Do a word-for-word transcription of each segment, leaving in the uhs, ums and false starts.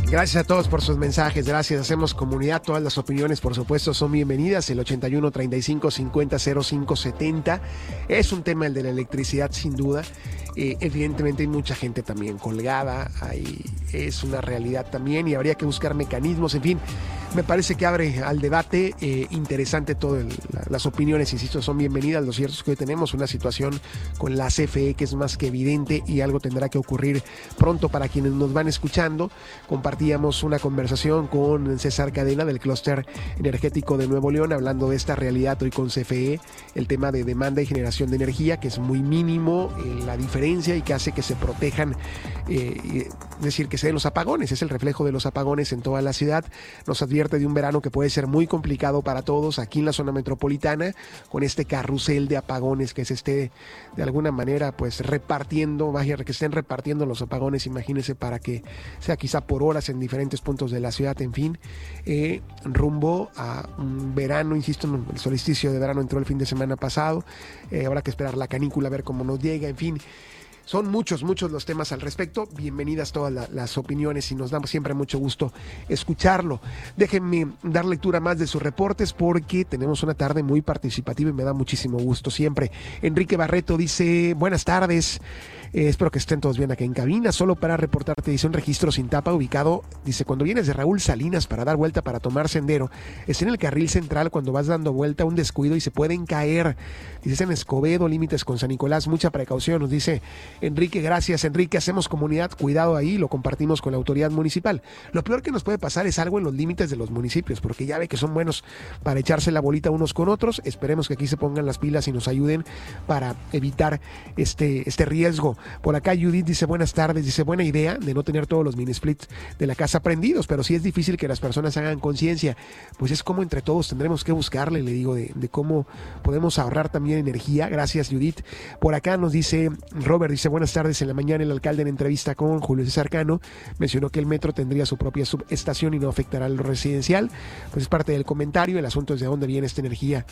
Gracias a todos por sus mensajes, gracias, hacemos comunidad, todas las opiniones por supuesto son bienvenidas, el ochenta y uno, treinta y cinco, cincuenta, cero cinco, setenta, es un tema el de la electricidad sin duda, eh, evidentemente hay mucha gente también colgada, ahí es una realidad también y habría que buscar mecanismos, en fin, me parece que abre al debate, eh, interesante todo, el, la, las opiniones, insisto, son bienvenidas, lo cierto es que hoy tenemos una situación con la C F E que es más que evidente y algo tendrá que ocurrir pronto para quienes nos van escuchando. Compartíamos una conversación con César Cadena del Clúster Energético de Nuevo León hablando de esta realidad hoy con C F E, el tema de demanda y generación de energía que es muy mínimo, eh, la diferencia y que hace que se protejan, eh, es decir, que se den los apagones, es el reflejo de los apagones en toda la ciudad, nos advierte de un verano que puede ser muy complicado para todos aquí en la zona metropolitana con este carrusel de apagones que se esté de alguna manera pues repartiendo, vaya, que estén repartiendo los apagones, imagínense, para que sea quizá por horas en diferentes puntos de la ciudad, en fin, eh, rumbo a un verano, insisto, el solsticio de verano entró el fin de semana pasado, eh, habrá que esperar la canícula a ver cómo nos llega, en fin. Son muchos, muchos los temas al respecto. Bienvenidas todas la, las opiniones y nos da siempre mucho gusto escucharlo. Déjenme dar lectura más de sus reportes porque tenemos una tarde muy participativa y me da muchísimo gusto siempre. Enrique Barreto dice, buenas tardes. Eh, espero que estén todos bien acá en cabina. Solo para reportarte, dice un registro sin tapa ubicado, dice, cuando vienes de Raúl Salinas para dar vuelta para tomar sendero, es en el carril central cuando vas dando vuelta un descuido y se pueden caer. Dice, es en Escobedo, límites con San Nicolás, mucha precaución, nos dice Enrique. Gracias, Enrique, hacemos comunidad, cuidado ahí, lo compartimos con la autoridad municipal. Lo peor que nos puede pasar es algo en los límites de los municipios, porque ya ve que son buenos para echarse la bolita unos con otros. Esperemos que aquí se pongan las pilas y nos ayuden para evitar este, este riesgo. Por acá Judith dice, buenas tardes, dice, buena idea de no tener todos los mini splits de la casa prendidos, pero sí es difícil que las personas hagan conciencia, pues es como entre todos tendremos que buscarle, le digo, de, de cómo podemos ahorrar también energía. Gracias, Judith. Por acá nos dice Robert, dice, buenas tardes, en la mañana el alcalde en entrevista con Julio César Cano mencionó que el metro tendría su propia subestación y no afectará a lo residencial, pues es parte del comentario, el asunto es de dónde viene esta energía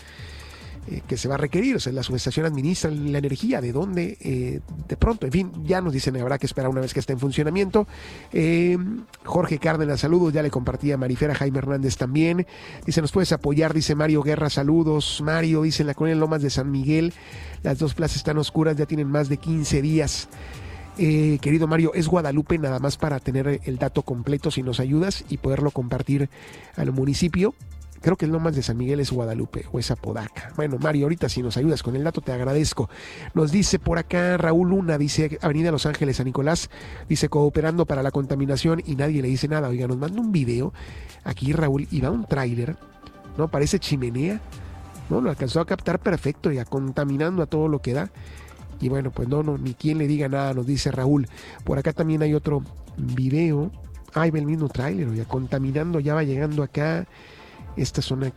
Eh, que se va a requerir, o sea, la subestación administra la energía, de dónde, eh, de pronto, en fin, ya nos dicen, habrá que esperar una vez que esté en funcionamiento. eh, Jorge Cárdenas, saludos, ya le compartí a Marifera, Jaime Hernández también, dice, nos puedes apoyar, dice Mario Guerra, saludos, Mario, dice, en la colonia Lomas de San Miguel, las dos plazas están oscuras, ya tienen más de quince días. Eh, querido Mario, es Guadalupe, nada más para tener el dato completo, si nos ayudas y poderlo compartir al municipio. Creo que el Lomas de San Miguel es Guadalupe o es Apodaca. Bueno, Mario, ahorita si nos ayudas con el dato te agradezco. Nos dice por acá Raúl Luna, dice Avenida Los Ángeles, San Nicolás, dice cooperando para la contaminación y nadie le dice nada. Oiga, nos manda un video aquí Raúl y va un tráiler, ¿no? Parece chimenea, ¿no? Lo alcanzó a captar perfecto, ya contaminando a todo lo que da. Y bueno, pues no, no, ni quien le diga nada, nos dice Raúl. Por acá también hay otro video. Ahí va el mismo tráiler, ya contaminando, ya va llegando acá. Esta zona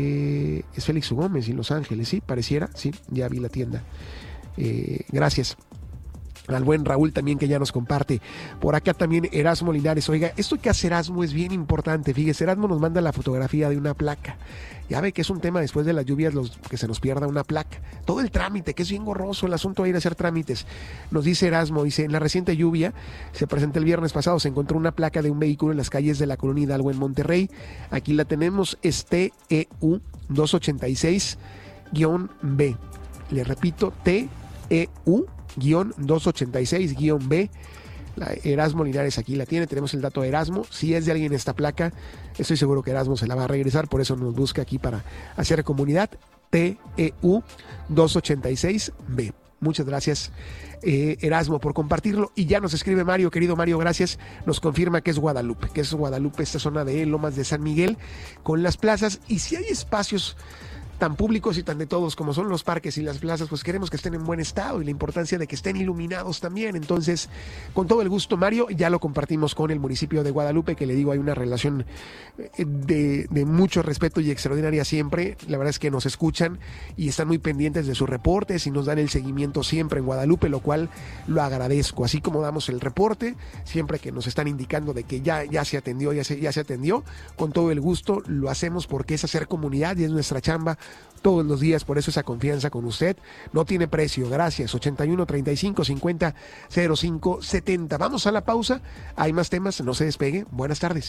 que es Félix U. Gómez y Los Ángeles, ¿sí? Pareciera, sí, ya vi la tienda. Eh, gracias al buen Raúl también que ya nos comparte. Por acá también Erasmo Linares. Oiga, esto que hace Erasmo es bien importante. Fíjese, Erasmo nos manda la fotografía de una placa. Ya ve que es un tema después de las lluvias los, que se nos pierda una placa. Todo el trámite, que es bien gorroso el asunto de ir a hacer trámites. Nos dice Erasmo, dice, en la reciente lluvia, se presentó el viernes pasado, se encontró una placa de un vehículo en las calles de la colonia Hidalgo en Monterrey. Aquí la tenemos, es T E U dos ochenta y seis B. Le repito, T E U dos ochenta y seis B. La Erasmo Linares aquí la tiene, tenemos el dato de Erasmo. Si es de alguien esta placa, estoy seguro que Erasmo se la va a regresar, por eso nos busca aquí para hacer comunidad. T E U dos ochenta y seis B. Muchas gracias, eh, Erasmo, por compartirlo. Y ya nos escribe Mario, querido Mario, gracias. Nos confirma que es Guadalupe, que es Guadalupe, esta zona de Lomas de San Miguel, con las plazas. Y si hay espacios tan públicos y tan de todos como son los parques y las plazas, pues queremos que estén en buen estado y la importancia de que estén iluminados también. Entonces, con todo el gusto, Mario, ya lo compartimos con el municipio de Guadalupe, que le digo, hay una relación de, de mucho respeto y extraordinaria siempre. La verdad es que nos escuchan y están muy pendientes de sus reportes y nos dan el seguimiento siempre en Guadalupe, lo cual lo agradezco. Así como damos el reporte, siempre que nos están indicando de que ya, ya se atendió, ya se, ya se atendió, con todo el gusto lo hacemos porque es hacer comunidad y es nuestra chamba todos los días, por eso esa confianza con usted no tiene precio. Gracias. ochenta y uno, treinta y cinco, cincuenta, cero cinco, setenta. Vamos a la pausa. Hay más temas, no se despegue. Buenas tardes.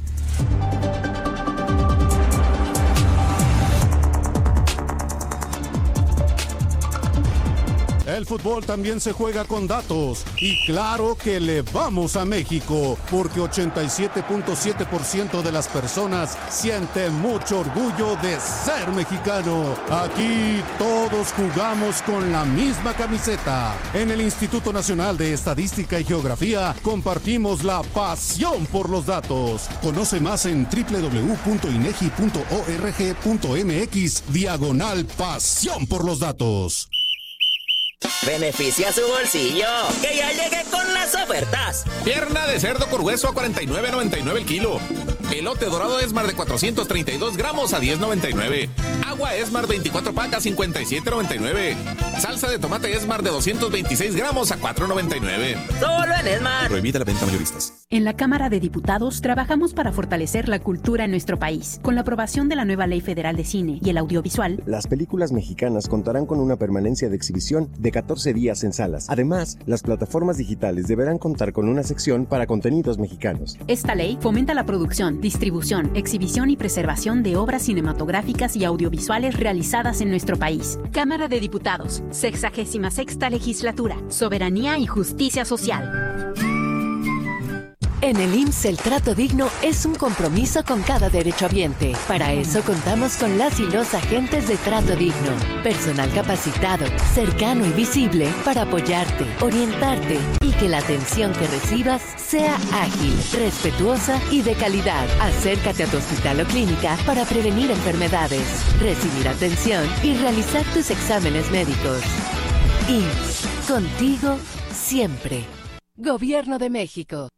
El fútbol también se juega con datos y claro que le vamos a México porque ochenta y siete punto siete por ciento de las personas sienten mucho orgullo de ser mexicano. Aquí todos jugamos con la misma camiseta. En el Instituto Nacional de Estadística y Geografía compartimos la pasión por los datos. Conoce más en doble u doble u doble u punto inegi punto org punto mx diagonal pasión por los datos. Beneficia su bolsillo, que ya llegué con las ofertas. Pierna de cerdo con hueso a cuarenta y nueve noventa y nueve el kilo. Elote dorado Esmar de cuatrocientos treinta y dos gramos a diez noventa y nueve. Agua Esmar veinticuatro pacas cincuenta y siete noventa y nueve. Salsa de tomate Esmar de doscientos veintiséis gramos a cuatro noventa y nueve. Solo en Esmar. Prohibida la venta mayoristas. En la Cámara de Diputados trabajamos para fortalecer la cultura en nuestro país. Con la aprobación de la nueva Ley Federal de Cine y el Audiovisual, las películas mexicanas contarán con una permanencia de exhibición de catorce días en salas. Además, las plataformas digitales deberán contar con una sección para contenidos mexicanos. Esta ley fomenta la producción, distribución, exhibición y preservación de obras cinematográficas y audiovisuales realizadas en nuestro país. Cámara de Diputados, sexagésima sexta legislatura, soberanía y justicia social. En el I M S S el trato digno es un compromiso con cada derechohabiente. Para eso contamos con las y los agentes de trato digno. Personal capacitado, cercano y visible para apoyarte, orientarte y que la atención que recibas sea ágil, respetuosa y de calidad. Acércate a tu hospital o clínica para prevenir enfermedades, recibir atención y realizar tus exámenes médicos. I M S S, contigo siempre. Gobierno de México.